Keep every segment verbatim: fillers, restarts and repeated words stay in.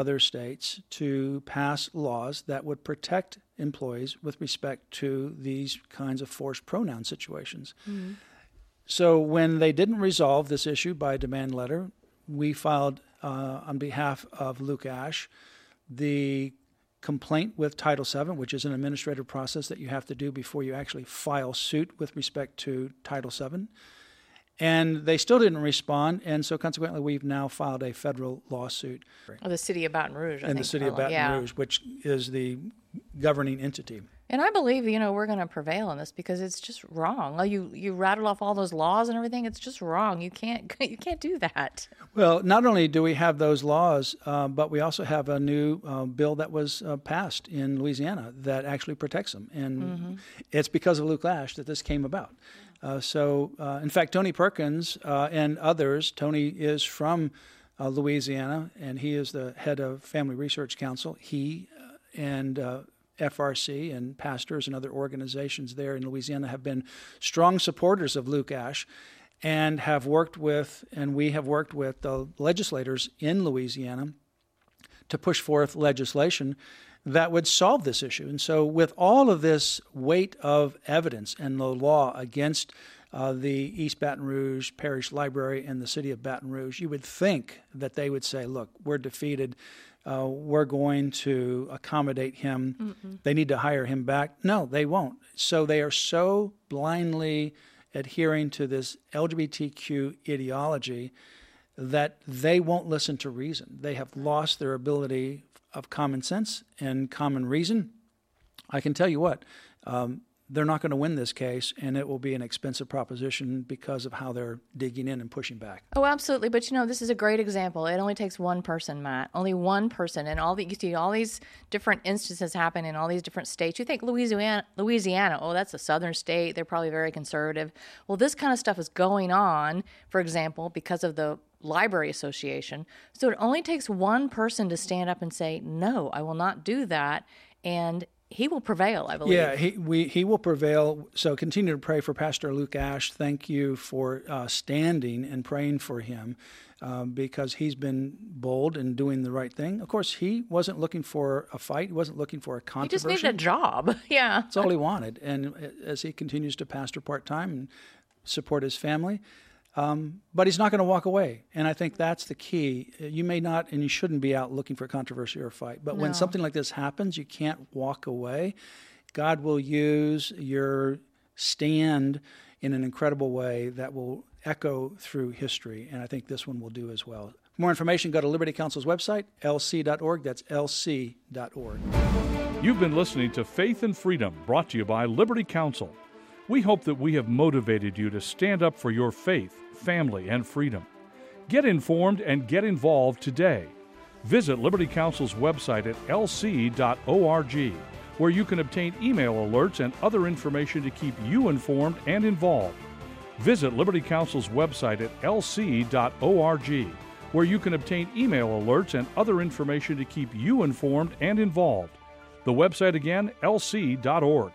other states to pass laws that would protect employees with respect to these kinds of forced pronoun situations. Mm-hmm. So when they didn't resolve this issue by demand letter, we filed uh, on behalf of Luke Ashe the complaint with Title seven, which is an administrative process that you have to do before you actually file suit with respect to Title seven. And they still didn't respond, and so consequently, we've now filed a federal lawsuit. Oh, the city of Baton Rouge, I and think. the city of Baton yeah. Rouge, which is the governing entity. And I believe, you know, we're going to prevail on this because it's just wrong. Oh, you you rattled off all those laws and everything. It's just wrong. You can't you can't do that. Well, not only do we have those laws, uh, but we also have a new uh, bill that was uh, passed in Louisiana that actually protects them, and mm-hmm. it's because of Luke Ashe that this came about. Uh, so, uh, in fact, Tony Perkins uh, and others, Tony is from uh, Louisiana, and he is the head of Family Research Council. He uh, and uh, F R C and pastors and other organizations there in Louisiana have been strong supporters of Luke Ashe and have worked with, and we have worked with the legislators in Louisiana to push forth legislation that would solve this issue. And so with all of this weight of evidence and the law against uh, the East Baton Rouge Parish Library and the city of Baton Rouge, you would think that they would say, look, we're defeated. Uh, we're going to accommodate him. Mm-mm. They need to hire him back. No, they won't. So they are so blindly adhering to this L G B T Q ideology that they won't listen to reason. They have lost their ability of common sense and common reason. I can tell you what, um, they're not going to win this case, and it will be an expensive proposition because of how they're digging in and pushing back. Oh, absolutely. But, you know, this is a great example. It only takes one person, Matt, only one person. And all the, you see all these different instances happen in all these different states. You think Louisiana, Louisiana, oh, that's a southern state. They're probably very conservative. Well, this kind of stuff is going on, for example, because of the Library Association. So it only takes one person to stand up and say, no, I will not do that. And he will prevail, I believe. Yeah, he we he will prevail. So continue to pray for Pastor Luke Ashe. Thank you for uh, standing and praying for him um, because he's been bold and doing the right thing. Of course, he wasn't looking for a fight. He wasn't looking for a controversy. He just needed a job. Yeah. That's all he wanted. And as he continues to pastor part-time and support his family, Um, but he's not going to walk away. And I think that's the key. You may not, and you shouldn't be out looking for controversy or a fight. But no. When something like this happens, you can't walk away. God will use your stand in an incredible way that will echo through history. And I think this one will do as well. For more information, go to Liberty Counsel's website, L C dot org. That's L C dot org. You've been listening to Faith and Freedom, brought to you by Liberty Counsel. We hope that we have motivated you to stand up for your faith, family, and freedom. Get informed and get involved today. Visit Liberty Counsel's website at L C dot org, where you can obtain email alerts and other information to keep you informed and involved. Visit Liberty Counsel's website at L C dot org, where you can obtain email alerts and other information to keep you informed and involved. The website again, L C dot org.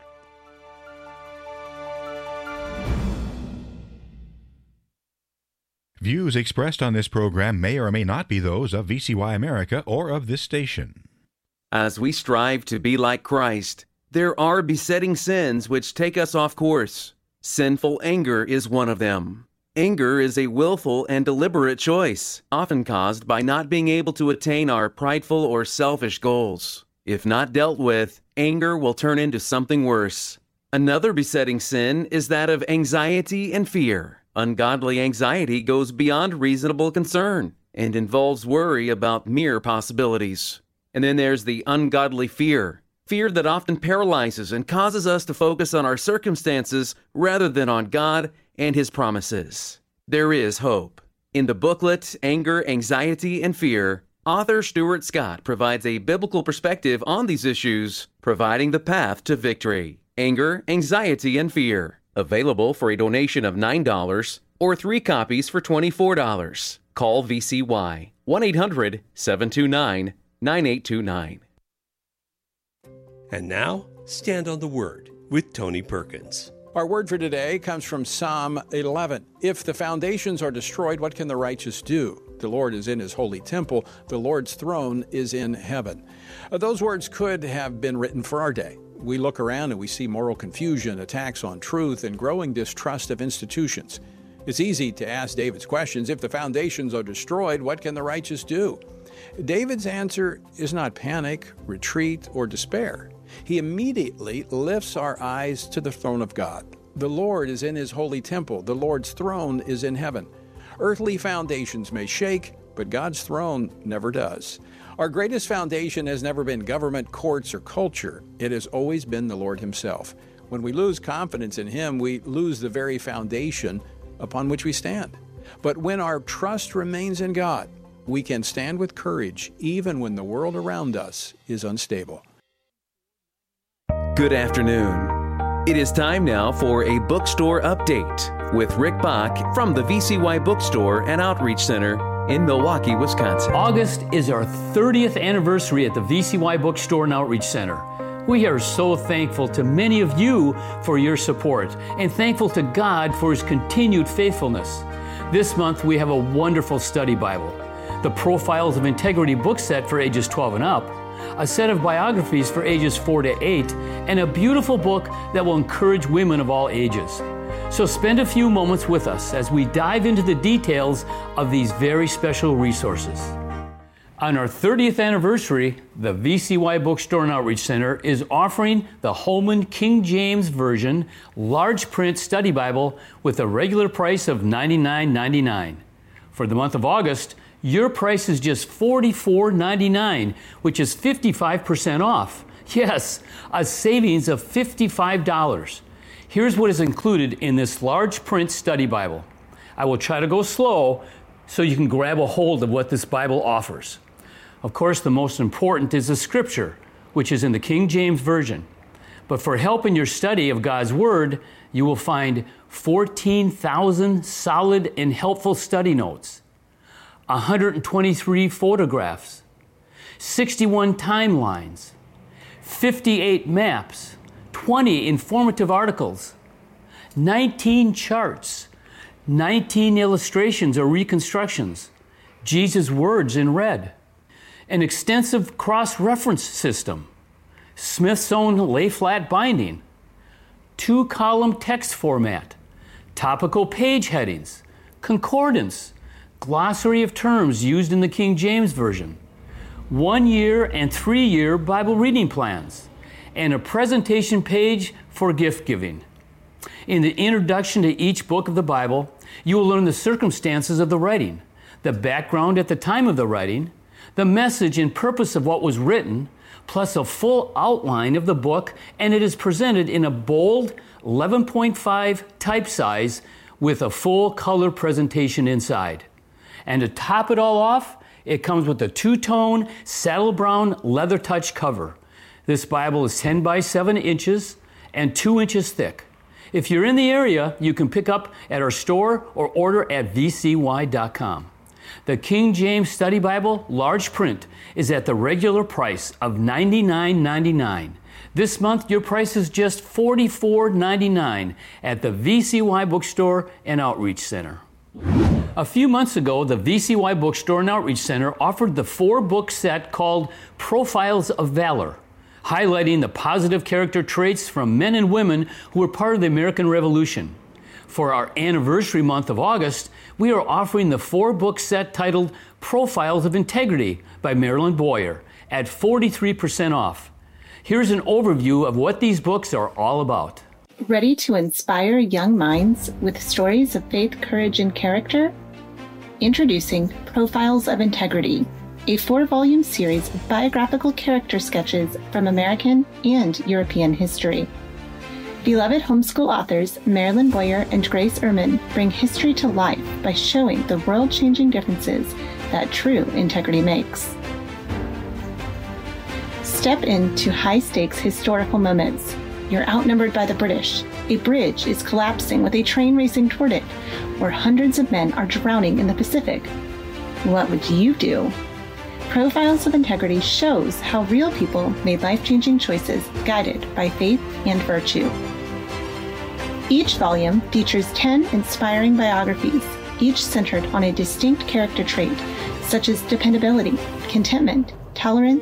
Views expressed on this program may or may not be those of V C Y America or of this station. As we strive to be like Christ, there are besetting sins which take us off course. Sinful anger is one of them. Anger is a willful and deliberate choice, often caused by not being able to attain our prideful or selfish goals. If not dealt with, anger will turn into something worse. Another besetting sin is that of anxiety and fear. Ungodly anxiety goes beyond reasonable concern and involves worry about mere possibilities. And then there's the ungodly fear, fear that often paralyzes and causes us to focus on our circumstances rather than on God and His promises. There is hope. In the booklet, Anger, Anxiety, and Fear, author Stuart Scott provides a biblical perspective on these issues, providing the path to victory. Anger, Anxiety, and Fear. Available for a donation of nine dollars or three copies for twenty-four dollars. Call V C Y, one eight hundred, seven two nine, nine eight two nine. And now, Stand on the Word with Tony Perkins. Our word for today comes from Psalm eleven. If the foundations are destroyed, what can the righteous do? The Lord is in his holy temple. The Lord's throne is in heaven. Uh, those words could have been written for our day. We look around and we see moral confusion, attacks on truth, and growing distrust of institutions. It's easy to ask David's questions. If the foundations are destroyed, what can the righteous do? David's answer is not panic, retreat, or despair. He immediately lifts our eyes to the throne of God. The Lord is in his holy temple. The Lord's throne is in heaven. Earthly foundations may shake, but God's throne never does. Our greatest foundation has never been government, courts, or culture. It has always been the Lord himself. When we lose confidence in him, we lose the very foundation upon which we stand. But when our trust remains in God, we can stand with courage even when the world around us is unstable. Good afternoon. It is time now for a bookstore update with Rick Bach from the V C Y Bookstore and Outreach Center in Milwaukee, Wisconsin. August is our thirtieth anniversary at the V C Y Bookstore and Outreach Center. We are so thankful to many of you for your support and thankful to God for his continued faithfulness. This month we have a wonderful study Bible, the Profiles of Integrity book set for ages twelve and up, a set of biographies for ages four to eight, and a beautiful book that will encourage women of all ages. So spend a few moments with us as we dive into the details of these very special resources. On our thirtieth anniversary, the V C Y Bookstore and Outreach Center is offering the Holman King James Version large print study Bible with a regular price of ninety-nine ninety-nine. For the month of August, your price is just forty-four ninety-nine, which is fifty-five percent off. Yes, a savings of fifty-five dollars. Here's what is included in this large print study Bible. I will try to go slow so you can grab a hold of what this Bible offers. Of course, the most important is the scripture, which is in the King James Version. But for help in your study of God's Word, you will find fourteen thousand solid and helpful study notes, one hundred twenty-three photographs, sixty-one timelines, fifty-eight maps, twenty informative articles, nineteen charts, nineteen illustrations or reconstructions, Jesus' words in red, an extensive cross-reference system, Smith's own lay-flat binding, two-column text format, topical page headings, concordance, glossary of terms used in the King James Version, one-year and three-year Bible reading plans, and a presentation page for gift giving. In the introduction to each book of the Bible, you will learn the circumstances of the writing, the background at the time of the writing, the message and purpose of what was written, plus a full outline of the book, and it is presented in a bold eleven point five type size with a full color presentation inside. And to top it all off, it comes with a two-tone saddle brown leather touch cover. This Bible is ten by seven inches and two inches thick. If you're in the area, you can pick up at our store or order at v c y dot com. The King James Study Bible, large print, is at the regular price of ninety-nine ninety-nine. This month, your price is just forty-four ninety-nine at the V C Y Bookstore and Outreach Center. A few months ago, the V C Y Bookstore and Outreach Center offered the four-book set called Profiles of Valor, highlighting the positive character traits from men and women who were part of the American Revolution. For our anniversary month of August, we are offering the four-book set titled Profiles of Integrity by Marilyn Boyer at forty-three percent off. Here's an overview of what these books are all about. Ready to inspire young minds with stories of faith, courage, and character? Introducing Profiles of Integrity, a four-volume series of biographical character sketches from American and European history. Beloved homeschool authors Marilyn Boyer and Grace Ehrman bring history to life by showing the world-changing differences that true integrity makes. Step into high-stakes historical moments. You're outnumbered by the British. A bridge is collapsing with a train racing toward it, or hundreds of men are drowning in the Pacific. What would you do? Profiles of Integrity shows how real people made life-changing choices guided by faith and virtue. Each volume features ten inspiring biographies, each centered on a distinct character trait, such as dependability, contentment, tolerance,